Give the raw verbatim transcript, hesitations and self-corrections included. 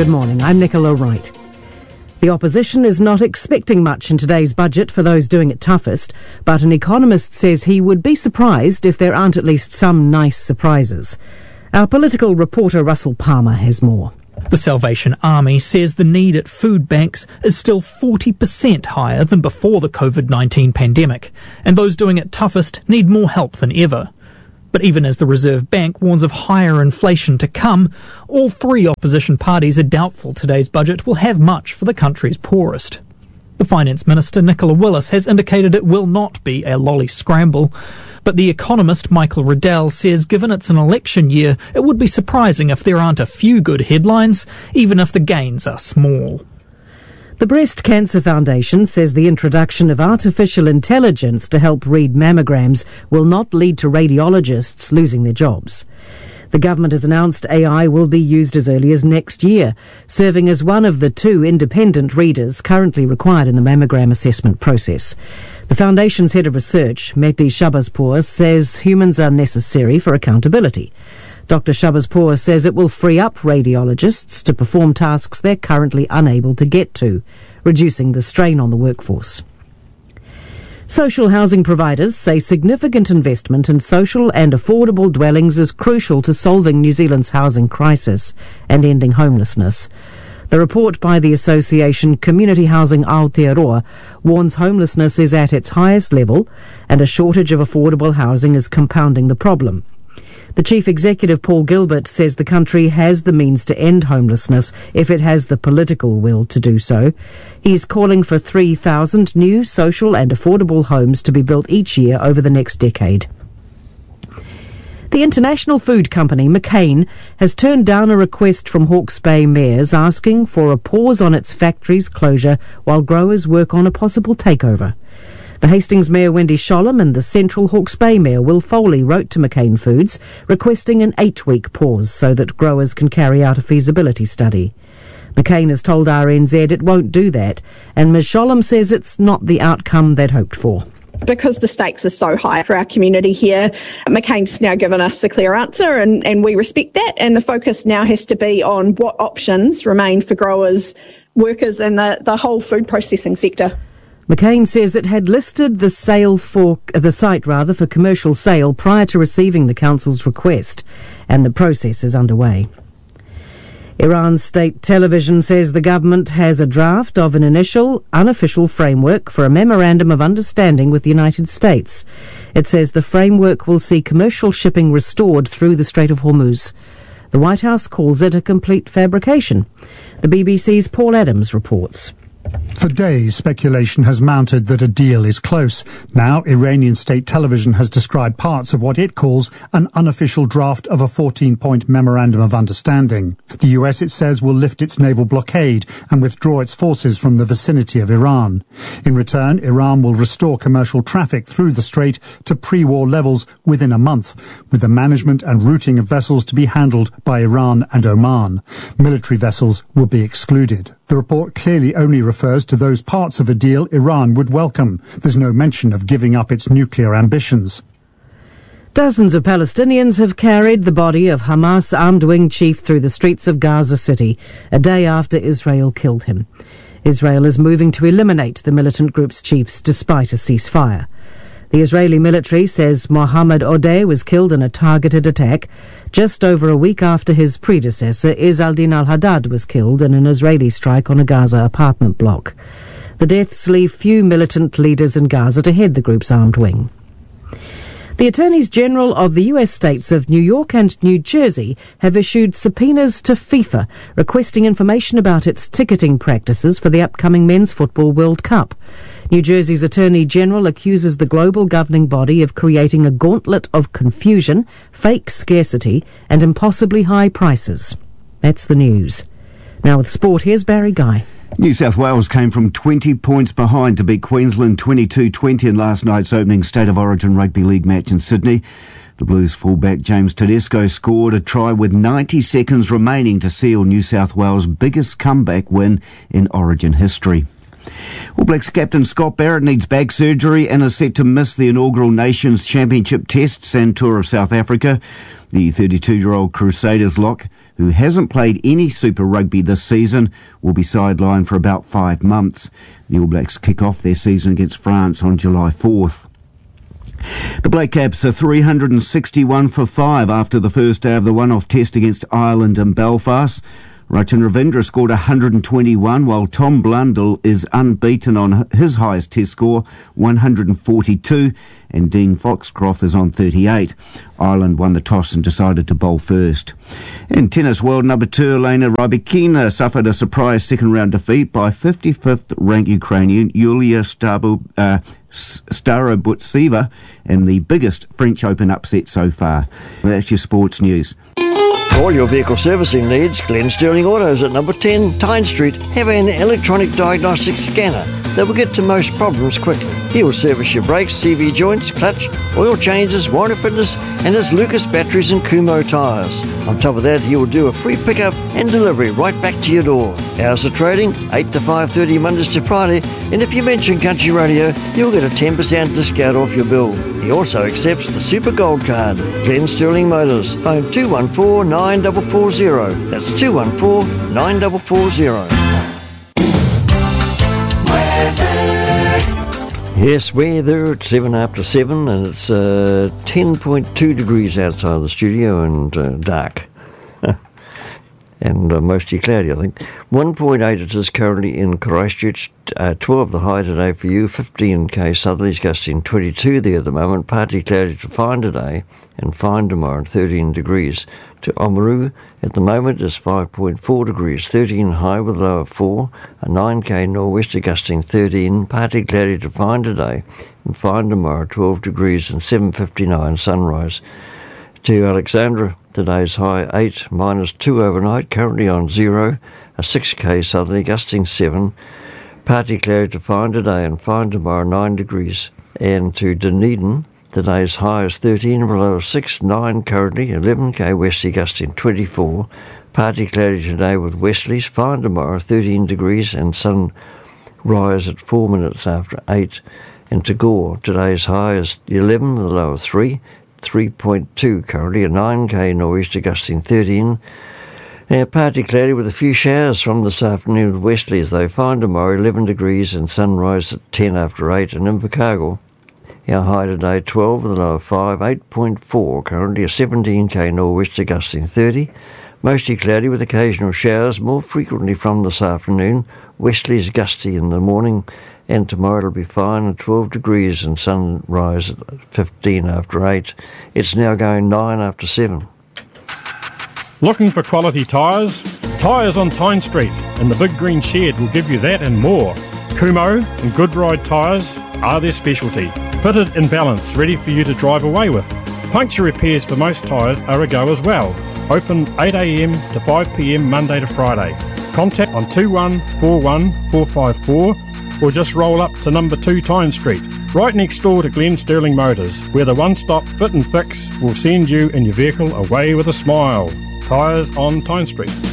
Good morning, I'm Nicola Wright. The opposition is not expecting much in today's budget for those doing it toughest, but an economist says he would be surprised if there aren't at least some nice surprises. Our political reporter Russell Palmer has more. The Salvation Army says the need at food banks is still forty percent higher than before the COVID nineteen pandemic, and those doing it toughest need more help than ever. But even as the Reserve Bank warns of higher inflation to come, all three opposition parties are doubtful today's budget will have much for the country's poorest. The Finance Minister, Nicola Willis, has indicated it will not be a lolly scramble, but the economist Michael Riddell says given it's an election year, it would be surprising if there aren't a few good headlines, even if the gains are small. The Breast Cancer Foundation says the introduction of artificial intelligence to help read mammograms will not lead to radiologists losing their jobs. The government has announced A I will be used as early as next year, serving as one of the two independent readers currently required in the mammogram assessment process. The Foundation's head of research, Mehdi Shabazpour, says humans are necessary for accountability. Doctor Shabazpour says it will free up radiologists to perform tasks they're currently unable to get to, reducing the strain on the workforce. Social housing providers say significant investment in social and affordable dwellings is crucial to solving New Zealand's housing crisis and ending homelessness. The report by the association Community Housing Aotearoa warns homelessness is at its highest level and a shortage of affordable housing is compounding the problem. The Chief Executive, Paul Gilbert, says the country has the means to end homelessness if it has the political will to do so. He's calling for three thousand new social and affordable homes to be built each year over the next decade. The international food company McCain has turned down a request from Hawke's Bay mayors asking for a pause on its factory's closure while growers work on a possible takeover. The Hastings Mayor Wendy Sholem and the Central Hawke's Bay Mayor Will Foley wrote to McCain Foods requesting an eight-week pause so that growers can carry out a feasibility study. McCain has told R N Z it won't do that, and Miz Sholem says it's not the outcome they'd hoped for. Because the stakes are so high for our community here, McCain's now given us a clear answer and, and we respect that, and the focus now has to be on what options remain for growers, workers and the, the whole food processing sector. McCain says it had listed the sale for uh, the site rather for commercial sale prior to receiving the council's request, and the process is underway. Iran's state television says the government has a draft of an initial unofficial framework for a memorandum of understanding with the United States. It says the framework will see commercial shipping restored through the Strait of Hormuz. The White House calls it a complete fabrication. The B B C's Paul Adams reports. For days, speculation has mounted that a deal is close. Now, Iranian state television has described parts of what it calls an unofficial draft of a fourteen-point memorandum of understanding. The U S, it says, will lift its naval blockade and withdraw its forces from the vicinity of Iran. In return, Iran will restore commercial traffic through the strait to pre-war levels within a month, with the management and routing of vessels to be handled by Iran and Oman. Military vessels will be excluded. The report clearly only refers to those parts of a deal Iran would welcome. There's no mention of giving up its nuclear ambitions. Dozens of Palestinians have carried the body of Hamas armed wing chief through the streets of Gaza City, a day after Israel killed him. Israel is moving to eliminate the militant group's chiefs despite a ceasefire. The Israeli military says Mohammed Odeh was killed in a targeted attack just over a week after his predecessor, Izz al-Din al-Haddad, was killed in an Israeli strike on a Gaza apartment block. The deaths leave few militant leaders in Gaza to head the group's armed wing. The Attorneys General of the U S states of New York and New Jersey have issued subpoenas to FIFA requesting information about its ticketing practices for the upcoming Men's Football World Cup. New Jersey's Attorney General accuses the global governing body of creating a gauntlet of confusion, fake scarcity and impossibly high prices. That's the news. Now with sport, here's Barry Guy. New South Wales came from twenty points behind to beat Queensland twenty-two twenty in last night's opening State of Origin rugby league match in Sydney. The Blues fullback James Tedesco scored a try with ninety seconds remaining to seal New South Wales' biggest comeback win in Origin history. All Blacks captain Scott Barrett needs back surgery and is set to miss the inaugural Nations Championship tests and tour of South Africa. The thirty-two-year-old Crusaders lock, who hasn't played any Super Rugby this season, will be sidelined for about five months. The All Blacks kick off their season against France on July fourth. The Black Caps are three hundred sixty-one for five after the first day of the one-off test against Ireland in Belfast. Rachin Ravindra scored one hundred twenty-one, while Tom Blundell is unbeaten on his highest test score, one hundred forty-two, and Dean Foxcroft is on thirty-eight. Ireland won the toss and decided to bowl first. In tennis, world number two Elena Rybakina suffered a surprise second-round defeat by fifty-fifth ranked Ukrainian Yulia Stabu, uh, Starobutseva in the biggest French Open upset so far. Well, that's your sports news. For all your vehicle servicing needs, Glenn Sterling Autos at number ten Tyne Street have an electronic diagnostic scanner that will get to most problems quickly. He will service your brakes, C V joints, clutch, oil changes, warranty fitness, and his Lucas batteries and Kumho tyres. On top of that, he will do a free pickup and delivery right back to your door. Hours of trading, eight to five thirty Mondays to Friday, and if you mention Country Radio, you'll get a ten percent discount off your bill. He also accepts the Super Gold Card. Glenn Sterling Motors, phone two one four, nine four four zero. That's two one four, nine four four zero. Yes, weather at seven after seven, and it's uh, ten point two degrees outside the studio and uh, dark. and uh, mostly cloudy, I think. one point eight it is currently in Christchurch, uh, twelve the high today for you, fifteen k southerlies gusting twenty-two there at the moment, partly cloudy to fine today, and fine tomorrow, thirteen degrees. To Oamaru at the moment is five point four degrees, thirteen high with low of four, a nine k nor'wester gusting thirteen, partly cloudy to fine today, and fine tomorrow, twelve degrees and seven fifty-nine sunrise. To Alexandra, today's high eight, minus two overnight, currently on zero, a six k southerly gusting seven, partly cloudy to fine today and fine tomorrow, nine degrees. And to Dunedin, today's high is thirteen, below six, nine currently, eleven k westerly gusting twenty-four, partly cloudy today with westerlies, fine tomorrow, thirteen degrees, and sunrise at four minutes after eight. And to Gore, today's high is eleven with a low of three, three point two currently, a nine k nor'easter gusting thirteen, and partly cloudy with a few showers from this afternoon with westerlies, though fine tomorrow, eleven degrees, and sunrise at ten after eight. And in Invercargill, our high today, twelve with a low of five, eight point four, currently a seventeen k nor'wester gusting thirty, mostly cloudy with occasional showers, more frequently from this afternoon, westerlies gusty in the morning, and tomorrow it'll be fine at twelve degrees and sunrise at fifteen after eight. It's now going nine after seven. Looking for quality tyres? Tyres on Tyne Street and the Big Green Shed will give you that and more. Kumho and Goodride tyres are their specialty. Fitted and balanced, ready for you to drive away with. Puncture repairs for most tyres are a go as well. Open eight a m to five p m Monday to Friday. Contact on two one four one four five four or just roll up to number two Tyne Street, right next door to Glenn Sterling Motors, where the one-stop fit and fix will send you and your vehicle away with a smile. Tyres on Tyne Street.